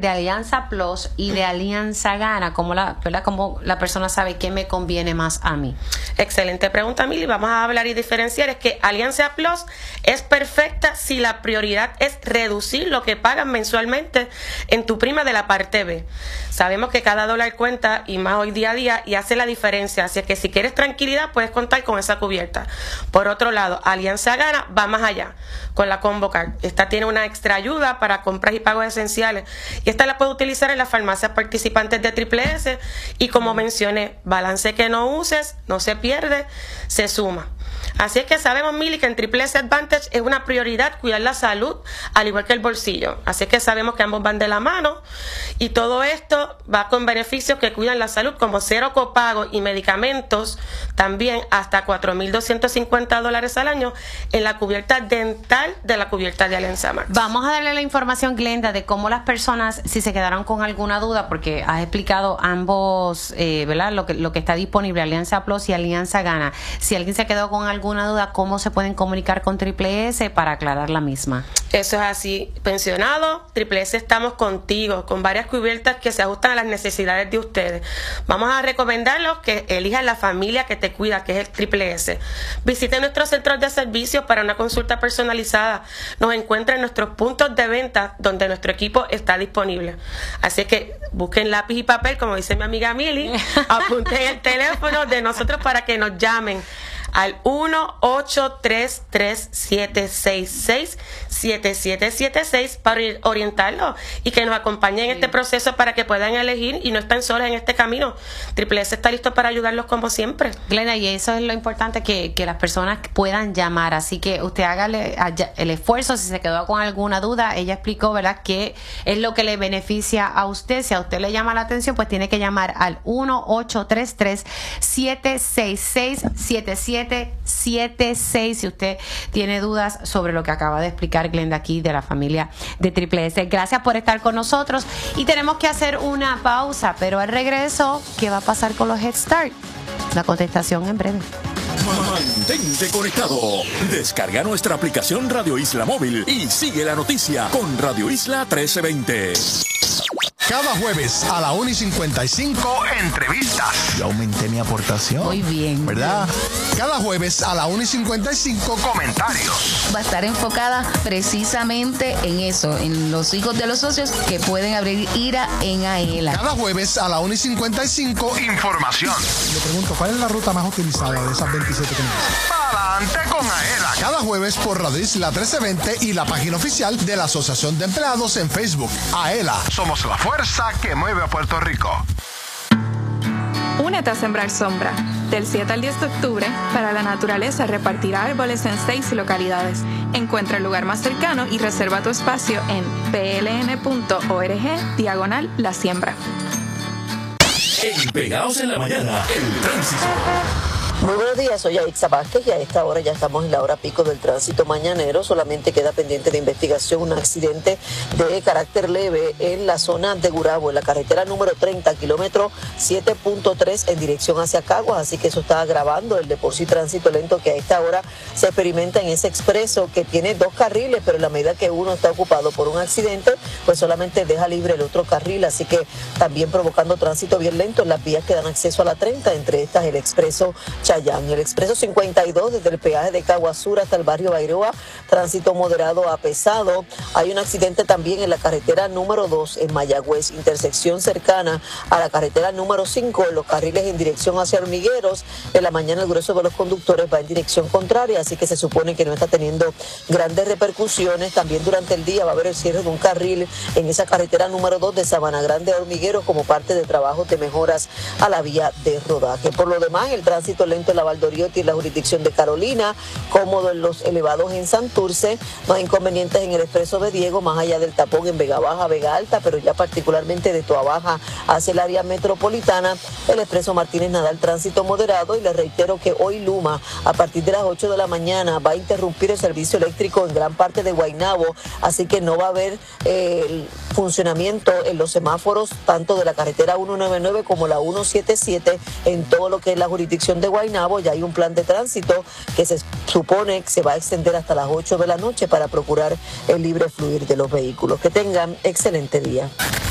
de Alianza Plus y de Alianza Gana? ¿Cómo la persona sabe qué me conviene más a mí? Excelente pregunta, Mili. Vamos a hablar y diferenciar. Es que Alianza Plus es perfecta si la prioridad es reducir lo que pagan mensualmente en tu prima de la parte B. Sabemos que cada dólar cuenta, y más hoy día a día, y hace la diferencia. Así que si quieres tranquilidad, puedes contar con esa cubierta. Por otro lado, Alianza Gana va más allá con la Combo Card. Esta tiene una extra ayuda para compras y pagos esenciales, y esta la puedes utilizar en las farmacias participantes de Triple S, y como mencioné, balance que no uses no se pierde, se suma. Así es que sabemos, Mili, que en Triple S Advantage es una prioridad cuidar la salud, al igual que el bolsillo. Así es que sabemos que ambos van de la mano, y todo esto va con beneficios que cuidan la salud, como cero copago y medicamentos, también hasta $4,250 al año en la cubierta dental de la cubierta de Alianza March. Vamos a darle la información, Glenda, de cómo las personas, si se quedaron con alguna duda, porque has explicado ambos, ¿verdad? Lo que está disponible, Alianza Plus y Alianza Gana. Si alguien se quedó con alguna duda, ¿cómo se pueden comunicar con Triple S para aclarar la misma? Eso es así, pensionado, Triple S estamos contigo, con varias cubiertas que se ajustan a las necesidades de ustedes. Vamos a recomendarlos que elijan la familia que te cuida, que es el Triple S. Visiten nuestros centros de servicios para una consulta personalizada. Nos encuentran en nuestros puntos de venta donde nuestro equipo está disponible. Así que busquen lápiz y papel, como dice mi amiga Mili, apunten el teléfono de nosotros para que nos llamen al 1-833-766-7776 para orientarlos y que nos acompañen en este proceso para que puedan elegir y no están solas en este camino. Triple S está listo para ayudarlos como siempre. Glenda, y eso es lo importante, que las personas puedan llamar, así que usted hágale el esfuerzo. Si se quedó con alguna duda, ella explicó, ¿verdad?, qué es lo que le beneficia a usted. Si a usted le llama la atención, pues tiene que llamar al 1-833-766-7776 si usted tiene dudas sobre lo que acaba de explicar Glenda aquí de la familia de Triple S. Gracias por estar con nosotros, y tenemos que hacer una pausa, pero al regreso, ¿qué va a pasar con los Head Start? La contestación en breve. Mantente conectado. Descarga nuestra aplicación Radio Isla Móvil y sigue la noticia con Radio Isla 1320. Cada jueves a la 1:55, entrevistas. Yo aumenté mi aportación. Muy bien. ¿Verdad? Cada jueves a la 1:55, comentarios. Va a estar enfocada precisamente en eso, en los hijos de los socios que pueden abrir IRA en AELA. Cada jueves a la 1:55, información. Le pregunto, ¿cuál es la ruta más utilizada de esas 27 que me dicen? Adelante con AELA. Cada jueves por Radio Isla 1320 y la página oficial de la Asociación de Empleados en Facebook. AELA. Somos la fuerza que mueve a Puerto Rico. Únete a Sembrar Sombra. Del 7 al 10 de octubre, para la naturaleza repartirá árboles en 6 localidades. Encuentra el lugar más cercano y reserva tu espacio en pln.org/la siembra. En Pegados en la Mañana, el tránsito. Muy buenos días, soy Aixa Vázquez y a esta hora ya estamos en la hora pico del tránsito mañanero. Solamente queda pendiente de investigación un accidente de carácter leve en la zona de Gurabo, en la carretera número 30, kilómetro 7.3 en dirección hacia Caguas, así que eso está agravando el de por sí tránsito lento que a esta hora se experimenta en ese expreso que tiene 2 carriles, pero en la medida que uno está ocupado por un accidente, pues solamente deja libre el otro carril, así que también provocando tránsito bien lento en las vías que dan acceso a la 30, entre estas el expreso Chayán, el expreso 52 desde el peaje de Caguas Sur hasta el barrio Bairoa, tránsito moderado a pesado. Hay un accidente también en la carretera número 2 en Mayagüez, intersección cercana a la carretera número 5 en los carriles en dirección hacia Hormigueros. En la mañana el grueso de los conductores va en dirección contraria, así que se supone que no está teniendo grandes repercusiones. También durante el día va a haber el cierre de un carril en esa carretera número 2 de Sabana Grande a Hormigueros como parte de trabajos de mejoras a la vía de rodaje. Por lo demás, el tránsito lento en la Valdoriotti y la jurisdicción de Carolina, cómodo en los elevados en Santurce, no hay inconvenientes en el expreso de Diego, más allá del tapón en Vega Baja, Vega Alta, pero ya particularmente de Toa Baja hacia el área metropolitana, el expreso Martínez Nadal, tránsito moderado. Y les reitero que hoy Luma, a partir de las 8 de la mañana, va a interrumpir el servicio eléctrico en gran parte de Guaynabo, así que no va a haber el funcionamiento en los semáforos tanto de la carretera 199 como la 177 en todo lo que es la jurisdicción de Guaynabo. Ya hay un plan de tránsito que se supone que se va a extender hasta las 8 de la noche para procurar el libre fluir de los vehículos. Que tengan excelente día.